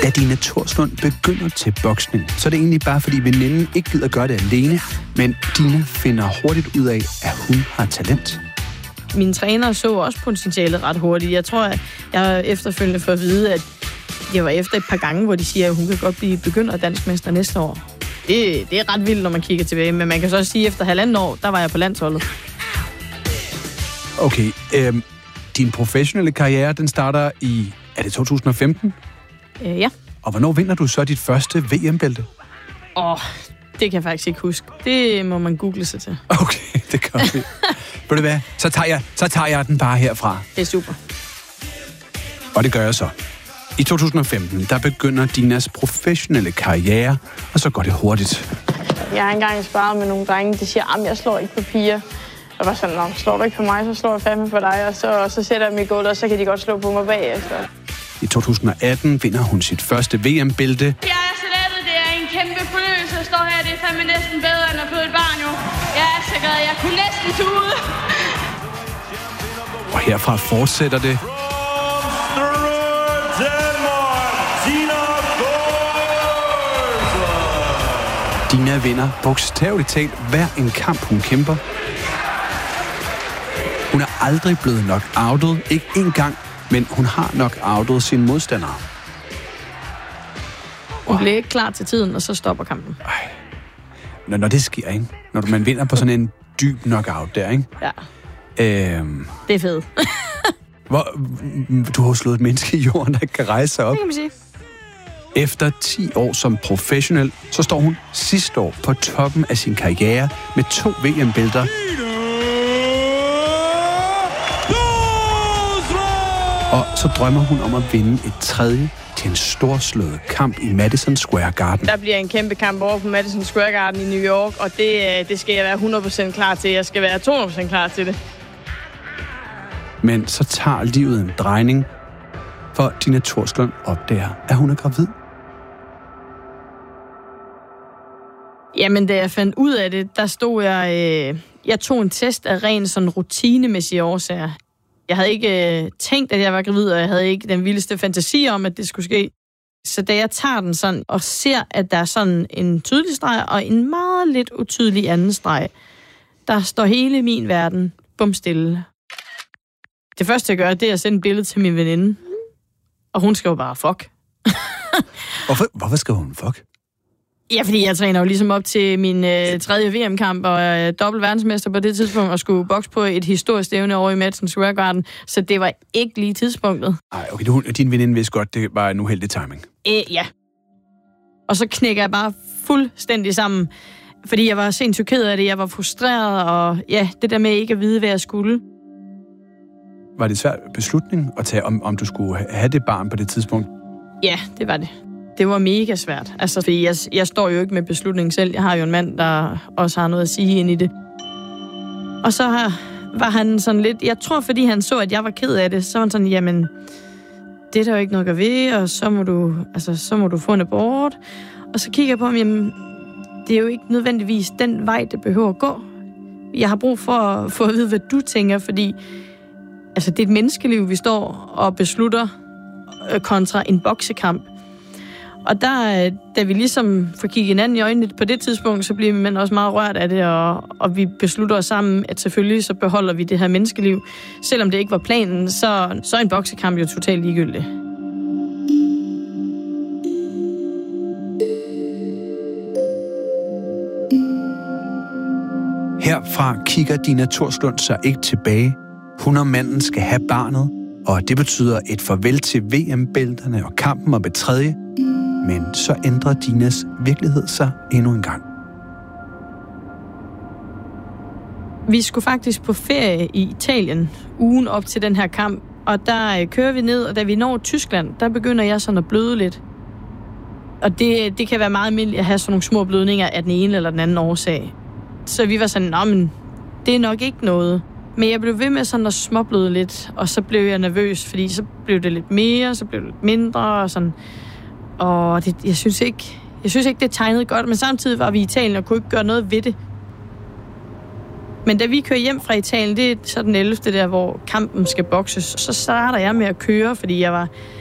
Da Dina Thorslund begynder til boksning, så er det egentlig bare, fordi veninden ikke gider gøre det alene, men Dina finder hurtigt ud af, at hun har talent. Mine trænere så også potentialet ret hurtigt. Jeg tror, at jeg efterfølgende får at vide, at jeg var efter et par gange, hvor de siger, at hun kan godt blive begynderdanskmester næste år. Det er ret vildt, når man kigger tilbage, men man kan så også sige, at efter 1,5 år, der var jeg på landsholdet. Okay, din professionelle karriere, den starter i, er det 2015? Ja. Og hvornår vinder du så dit første VM-bælte? Det kan jeg faktisk ikke huske. Det må man google sig til. Okay, det gør vi. Ved du hvad? Så tager jeg den bare herfra. Det er super. Og det gør jeg så. I 2015, der begynder Dinas professionelle karriere, og så går det hurtigt. Jeg har engang sparet med nogle drenge, der siger, at jeg slår ikke på piger. Og var sådan, slår du ikke på mig, så slår jeg fandme på dig, og så sætter jeg mig i gulvet, og så kan de godt slå på mig bagefter. I 2018 vinder hun sit første VM-bælte. Jeg er så lettet, det er en kæmpe fornøjelse at stå her. Det er fandme næsten bedre, end at føde et barn, jo. Jeg er så glad, jeg kunne næsten tude. Og herfra fortsætter det. Dina vinder bogstaveligt talt hver en kamp, hun kæmper. Hun er aldrig blevet knock-outet, ikke engang, men hun har knock-outet sine modstandere. Hun bliver ikke klar til tiden, og så stopper kampen. Når det sker, ikke? Når man vinder på sådan en dyb knockout der, ikke? Ja. Det er fedt. Du har slået et menneske i jorden, der ikke kan rejse sig op. Det kan man sige. Efter 10 år som professionel, så står hun sidste år på toppen af sin karriere med 2 VM-bælter. Og så drømmer hun om at vinde et 3. til en storslået kamp i Madison Square Garden. Der bliver en kæmpe kamp over på Madison Square Garden i New York, og det skal jeg være 100% klar til. Jeg skal være 200% klar til det. Men så tager livet en drejning, for Dina Thorslund opdager, at hun er gravid. Jamen, da jeg fandt ud af det, der stod jeg tog en test af ren sådan rutinemæssige årsager. Jeg havde ikke tænkt, at jeg var gravid, og jeg havde ikke den vildeste fantasi om, at det skulle ske. Så da jeg tager den sådan og ser, at der er sådan en tydelig streg og en meget lidt utydelig anden streg, der står hele min verden bumstille. Det første, jeg gør, det er at sende et billede til min veninde. Og hun skal jo bare fuck. Hvorfor skal hun fuck? Ja, fordi jeg træner jo ligesom op til min 3. VM-kamp og er dobbelt verdensmester på det tidspunkt og skulle bokse på et historisk stævne over i Madison Square Garden. Så det var ikke lige tidspunktet. Nej, okay, din veninde vidste godt, det var en uheldig timing. Ja. Og så knækker jeg bare fuldstændig sammen, fordi jeg var sindssygt ked af det. Jeg var frustreret, og ja, det der med ikke at vide, hvad jeg skulle. Var det en svær beslutning at tage, om du skulle have det barn på det tidspunkt? Ja, det var det. Det var mega svært. Altså, fordi jeg står jo ikke med beslutningen selv. Jeg har jo en mand, der også har noget at sige ind i det. Og så var han sådan lidt... Jeg tror, fordi han så, at jeg var ked af det, så var han sådan, jamen, det er der jo ikke noget at ved, og så må du få en abort. Og så kigger jeg på ham, jamen, det er jo ikke nødvendigvis den vej, det behøver at gå. Jeg har brug for at få at vide, hvad du tænker, fordi altså, det er et menneskeliv, vi står og beslutter kontra en boksekamp. Og da vi ligesom får kigget hinanden i øjnene på det tidspunkt, så bliver man også meget rørt af det, og vi beslutter os sammen, at selvfølgelig så beholder vi det her menneskeliv. Selvom det ikke var planen, så er en boksekamp jo totalt ligegyldig. Herfra kigger Dina Thorslund sig ikke tilbage. Hun og manden skal have barnet, og det betyder et farvel til VM-bælterne og kampen om et 3. Men så ændrer Dinas virkelighed sig endnu en gang. Vi skulle faktisk på ferie i Italien ugen op til den her kamp, og der kører vi ned, og da vi når Tyskland, der begynder jeg sådan at bløde lidt. Og det kan være meget almindeligt at have sådan nogle små blødninger af den ene eller den anden årsag. Så vi var sådan, men det er nok ikke noget. Men jeg blev ved med sådan at småbløde lidt, og så blev jeg nervøs, fordi så blev det lidt mere, så blev det lidt mindre, og sådan. Og jeg synes ikke, det tegnede godt, men samtidig var vi i Italien og kunne ikke gøre noget ved det. Men da vi kører hjem fra Italien, det er så den 11. der, hvor kampen skal bokses, så starter jeg med at køre, fordi jeg var